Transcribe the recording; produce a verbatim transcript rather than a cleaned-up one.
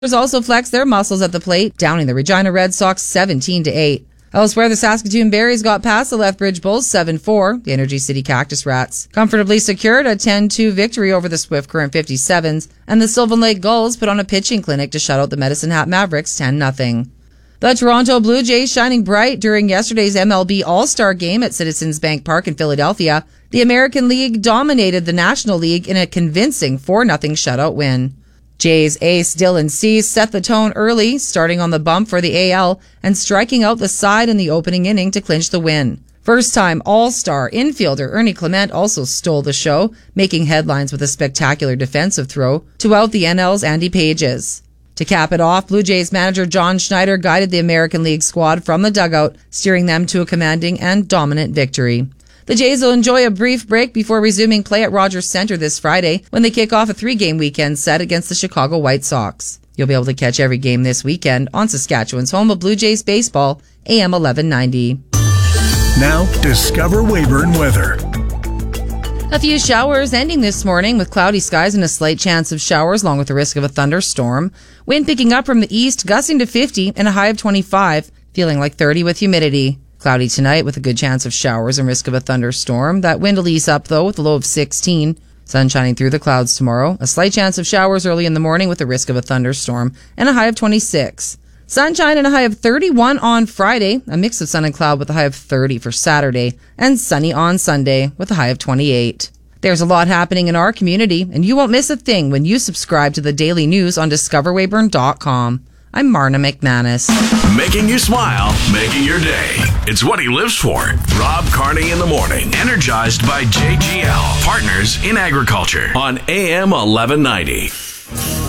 also flexed their muscles at the plate, downing the Regina Red Sox seventeen to eight. Elsewhere, the Saskatoon Berries got past the Lethbridge Bulls seven four. The Energy City Cactus Rats comfortably secured a ten two victory over the Swift Current fifty-sevens, and the Sylvan Lake Gulls put on a pitching clinic to shut out the Medicine Hat Mavericks ten nothing. The Toronto Blue Jays shining bright during yesterday's M L B All-Star Game at Citizens Bank Park in Philadelphia. The American League dominated the National League in a convincing four nothing shutout win. Jays ace Dylan Cease set the tone early, starting on the bump for the A L and striking out the side in the opening inning to clinch the win. First-time All-Star infielder Ernie Clement also stole the show, making headlines with a spectacular defensive throw to out the N L's Andy Pages. To cap it off, Blue Jays manager John Schneider guided the American League squad from the dugout, steering them to a commanding and dominant victory. The Jays will enjoy a brief break before resuming play at Rogers Centre this Friday when they kick off a three-game weekend set against the Chicago White Sox. You'll be able to catch every game this weekend on Saskatchewan's home of Blue Jays baseball, A M eleven ninety. Now, Discover Weyburn weather. A few showers ending this morning with cloudy skies and a slight chance of showers along with the risk of a thunderstorm. Wind picking up from the east, gusting to fifty and a high of twenty-five, feeling like thirty with humidity. Cloudy tonight with a good chance of showers and risk of a thunderstorm. That wind will ease up, though, with a low of sixteen. Sun shining through the clouds tomorrow. A slight chance of showers early in the morning with the risk of a thunderstorm and a high of twenty-six. Sunshine and a high of thirty-one on Friday. A mix of sun and cloud with a high of thirty for Saturday. And sunny on Sunday with a high of twenty-eight. There's a lot happening in our community, and you won't miss a thing when you subscribe to the daily news on discover weyburn dot com. I'm Marna McManus. Making you smile, making your day. It's what he lives for. Rob Carney in the morning. Energized by J G L, Partners in Agriculture on A M eleven ninety.